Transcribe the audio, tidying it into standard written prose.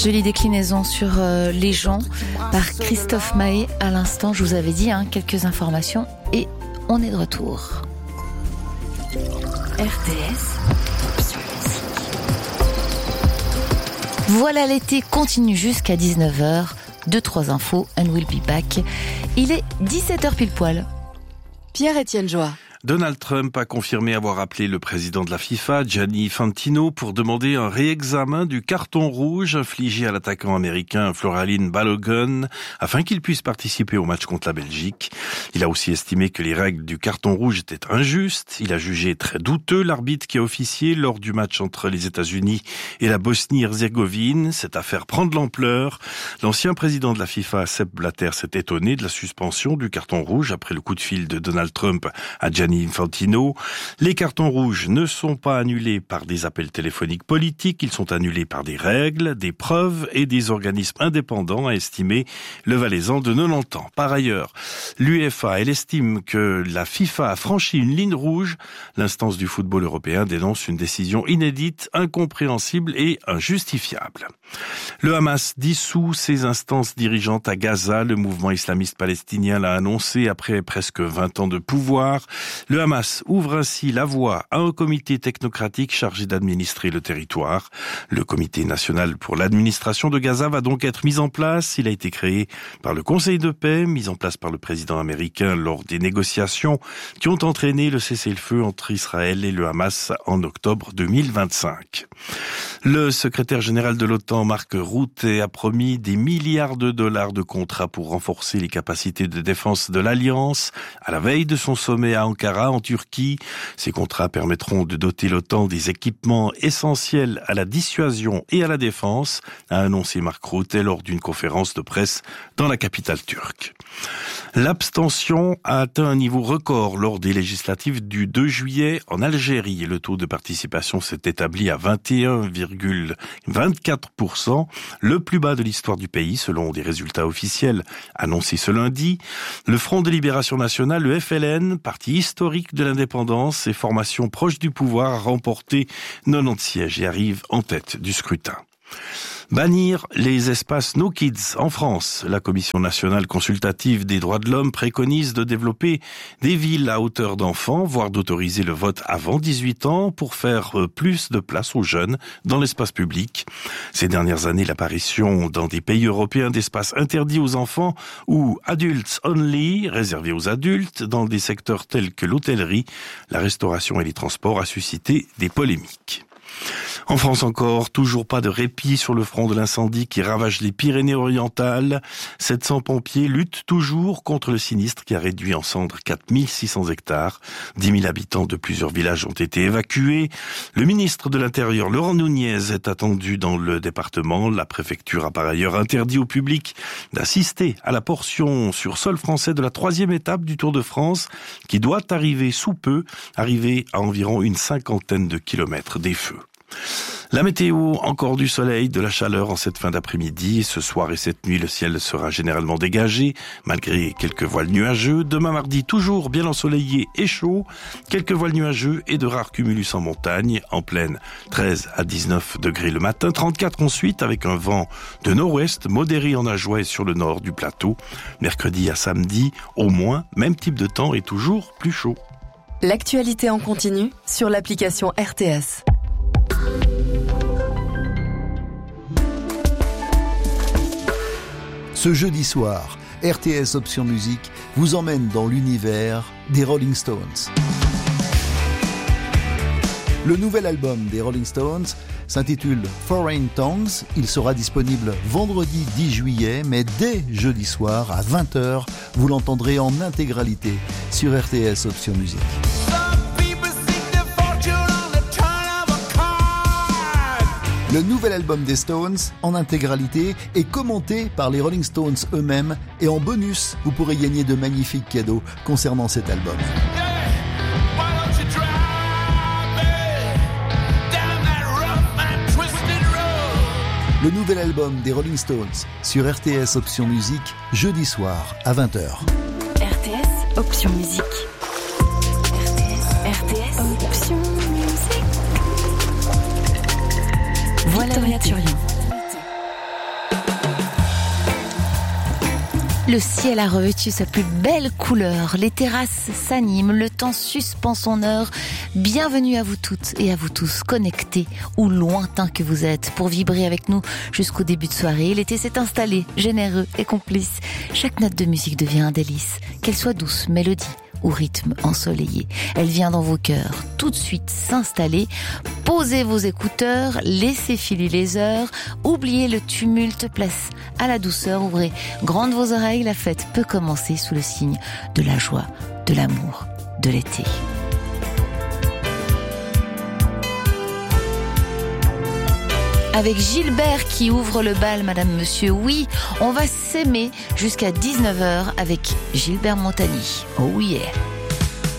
Jolie déclinaison sur les gens par Christophe Mahé. À l'instant, je vous avais dit quelques informations et on est de retour. RTS. Voilà, l'été continue jusqu'à 19h. 2-3 infos and we'll be back. Il est 17h pile poil. Pierre-Étienne Joie. Donald Trump a confirmé avoir appelé le président de la FIFA, Gianni Infantino, pour demander un réexamen du carton rouge infligé à l'attaquant américain Florin Balogun afin qu'il puisse participer au match contre la Belgique. Il a aussi estimé que les règles du carton rouge étaient injustes. Il a jugé très douteux l'arbitre qui a officié lors du match entre les États-Unis et la Bosnie-Herzégovine. Cette affaire prend de l'ampleur. L'ancien président de la FIFA, Sepp Blatter, s'est étonné de la suspension du carton rouge après le coup de fil de Donald Trump à Gianni Infantino. Les cartons rouges ne sont pas annulés par des appels téléphoniques politiques, ils sont annulés par des règles, des preuves et des organismes indépendants, a estimé le Valaisan de 90 ans. Par ailleurs, l'UEFA, elle estime que la FIFA a franchi une ligne rouge. L'instance du football européen dénonce une décision inédite, incompréhensible et injustifiable. Le Hamas dissout ses instances dirigeantes à Gaza. Le mouvement islamiste palestinien l'a annoncé après presque 20 ans de pouvoir. Le Hamas ouvre ainsi la voie à un comité technocratique chargé d'administrer le territoire. Le comité national pour l'administration de Gaza va donc être mis en place. Il a été créé par le Conseil de paix, mis en place par le président américain lors des négociations qui ont entraîné le cessez-le-feu entre Israël et le Hamas en octobre 2025. Le secrétaire général de l'OTAN, Mark Rutte, a promis des milliards de dollars de contrats pour renforcer les capacités de défense de l'Alliance. À la veille de son sommet à Ankara, en Turquie, ces contrats permettront de doter l'OTAN des équipements essentiels à la dissuasion et à la défense, a annoncé Mark Rutte lors d'une conférence de presse dans la capitale turque. L'abstention a atteint un niveau record lors des législatives du 2 juillet en Algérie. Le taux de participation s'est établi à 21,24%, le plus bas de l'histoire du pays selon des résultats officiels annoncés ce lundi. Le Front de Libération Nationale, le FLN, parti historique de l'indépendance et formation proche du pouvoir, a remporté 90 sièges et arrive en tête du scrutin. Bannir les espaces No Kids en France. La Commission nationale consultative des droits de l'homme préconise de développer des villes à hauteur d'enfants, voire d'autoriser le vote avant 18 ans pour faire plus de place aux jeunes dans l'espace public. Ces dernières années, l'apparition dans des pays européens d'espaces interdits aux enfants ou adults only, réservés aux adultes, dans des secteurs tels que l'hôtellerie, la restauration et les transports a suscité des polémiques. En France encore, toujours pas de répit sur le front de l'incendie qui ravage les Pyrénées-Orientales. 700 pompiers luttent toujours contre le sinistre qui a réduit en cendres 4600 hectares. 10 000 habitants de plusieurs villages ont été évacués. Le ministre de l'Intérieur, Laurent Nunez, est attendu dans le département. La préfecture a par ailleurs interdit au public d'assister à la portion sur sol français de la 3e étape du Tour de France qui doit arriver sous peu, arriver à environ une 50aine de kilomètres des feux. La météo, encore du soleil, de la chaleur en cette fin d'après-midi. Ce soir et cette nuit, le ciel sera généralement dégagé, malgré quelques voiles nuageux. Demain mardi, toujours bien ensoleillé et chaud. Quelques voiles nuageux et de rares cumulus en montagne. En plaine, 13 à 19 degrés le matin, 34 ensuite, avec un vent de nord-ouest modéré en Ajoie et sur le nord du plateau. Mercredi à samedi, au moins, même type de temps et toujours plus chaud. L'actualité en continu sur l'application RTS. Ce jeudi soir, RTS Option Musique vous emmène dans l'univers des Rolling Stones. Le nouvel album des Rolling Stones s'intitule Foreign Tongues. Il sera disponible vendredi 10 juillet, mais dès jeudi soir à 20h, vous l'entendrez en intégralité sur RTS Option Musique. Le nouvel album des Stones, en intégralité, est commenté par les Rolling Stones eux-mêmes et en bonus, vous pourrez gagner de magnifiques cadeaux concernant cet album. Le nouvel album des Rolling Stones sur RTS Option Musique, jeudi soir à 20h. RTS Option Musique. RTS Option Musique. Voilà Victoria Turian. Le ciel a revêtu sa plus belle couleur, les terrasses s'animent, le temps suspend son heure. Bienvenue à vous toutes et à vous tous, connectés ou lointains que vous êtes, pour vibrer avec nous jusqu'au début de soirée. L'été s'est installé, généreux et complice. Chaque note de musique devient un délice, qu'elle soit douce, mélodie ou rythme ensoleillé. Elle vient dans vos cœurs, tout de suite s'installer. Posez vos écouteurs, laissez filer les heures, oubliez le tumulte, place à la douceur, ouvrez grandes vos oreilles, la fête peut commencer sous le signe de la joie, de l'amour, de l'été. Avec Gilbert qui ouvre le bal, Madame, Monsieur, oui, on va s'aimer jusqu'à 19h avec Gilbert Montagny. Oh yeah.